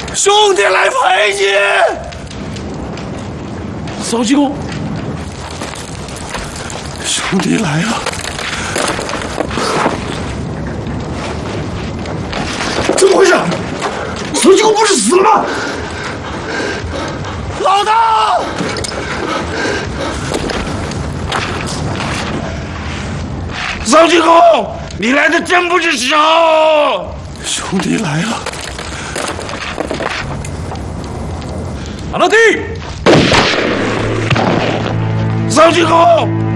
兄弟来陪你。 少济公， 兄弟来了。怎么回事？少济公不是死了吗？老大！少济公，你来的真不是时候。兄弟来了。 阿拉弟， 少济公。